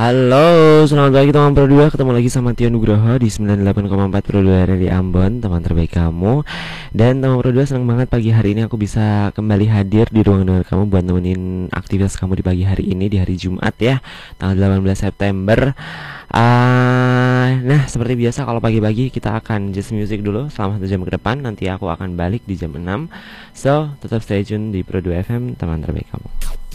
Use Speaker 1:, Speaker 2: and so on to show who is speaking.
Speaker 1: Halo, selamat pagi teman Pro 2. Ketemu lagi sama Tio Nugroho di 98,4 Pro 2 dari Ambon, teman terbaik kamu. Dan teman Pro 2, senang banget pagi hari ini aku bisa kembali hadir di ruang dengar kamu buat nemenin aktivitas kamu di pagi hari ini, di hari Jumat ya, tanggal 18 September. Nah, seperti biasa kalau pagi-pagi kita akan just music dulu selama 1 jam ke depan. Nanti aku akan balik di jam 6. So, tetap stay tune di Pro 2 FM, teman terbaik kamu.